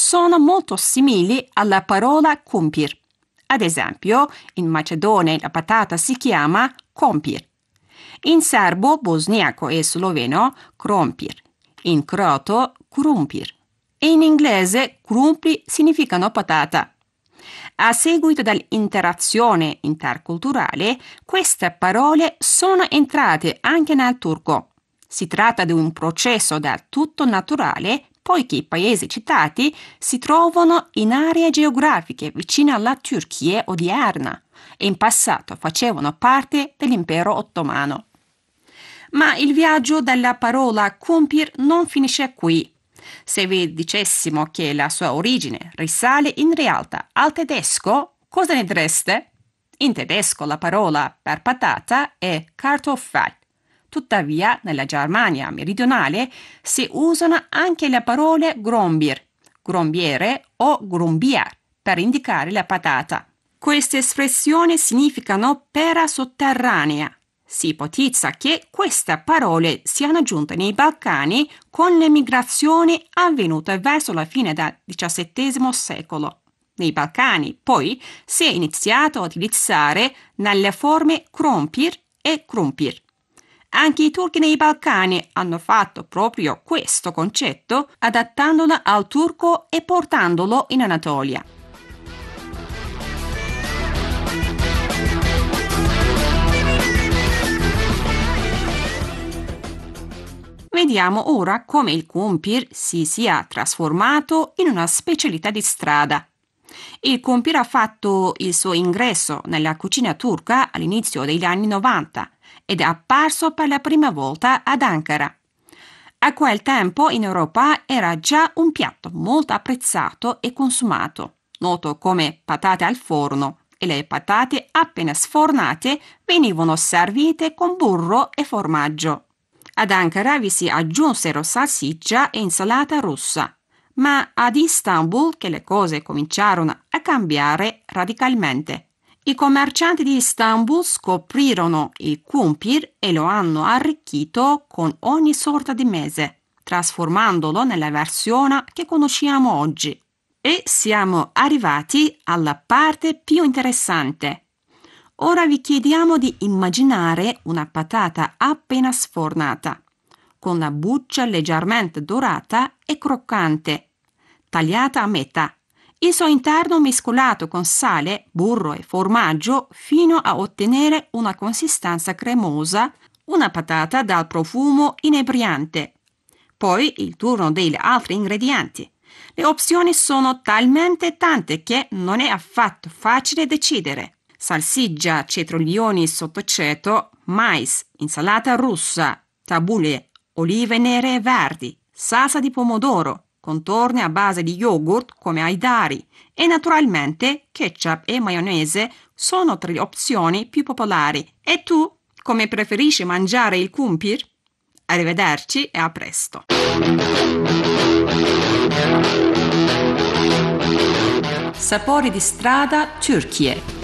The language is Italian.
sono molto simili alla parola kumpir. Ad esempio, in Macedonia la patata si chiama kompir. In serbo, bosniaco e sloveno, krompir. In croato, krumpir. E in inglese, krumpli significano patata. A seguito dell'interazione interculturale, queste parole sono entrate anche nel turco. Si tratta di un processo del tutto naturale, poiché i paesi citati si trovano in aree geografiche vicine alla Turchia odierna e in passato facevano parte dell'impero ottomano. Ma il viaggio della parola kumpir non finisce qui. Se vi dicessimo che la sua origine risale in realtà al tedesco, cosa ne direste? In tedesco la parola per patata è Kartoffel. Tuttavia, nella Germania meridionale si usano anche le parole Grombier, grombiere o grumbier per indicare la patata. Queste espressioni significano pera sotterranea. Si ipotizza che queste parole siano giunte nei Balcani con le migrazioni avvenute verso la fine del XVII secolo. Nei Balcani, poi, si è iniziato a utilizzare nelle forme krompir e krumpir. Anche i turchi nei Balcani hanno fatto proprio questo concetto, adattandolo al turco e portandolo in Anatolia. Vediamo ora come il kumpir si sia trasformato in una specialità di strada. Il kumpir ha fatto il suo ingresso nella cucina turca all'inizio degli anni 90 ed è apparso per la prima volta ad Ankara. A quel tempo in Europa era già un piatto molto apprezzato e consumato, noto come patate al forno, e le patate appena sfornate venivano servite con burro e formaggio. Ad Ankara vi si aggiunsero salsiccia e insalata russa, ma ad Istanbul che le cose cominciarono a cambiare radicalmente. I commercianti di Istanbul scoprirono il kumpir e lo hanno arricchito con ogni sorta di mese, trasformandolo nella versione che conosciamo oggi. E siamo arrivati alla parte più interessante. Ora vi chiediamo di immaginare una patata appena sfornata, con la buccia leggermente dorata e croccante, tagliata a metà. Il suo interno mescolato con sale, burro e formaggio fino a ottenere una consistenza cremosa, una patata dal profumo inebriante. Poi il turno degli altri ingredienti. Le opzioni sono talmente tante che non è affatto facile decidere. Salsiccia, cetriolioni sottoceto, mais, insalata russa, tabule, olive nere e verdi, salsa di pomodoro, contorni a base di yogurt come haydari e naturalmente ketchup e maionese sono tra le opzioni più popolari. E tu, come preferisci mangiare il kumpir? Arrivederci e a presto! Sapori di strada Turchia.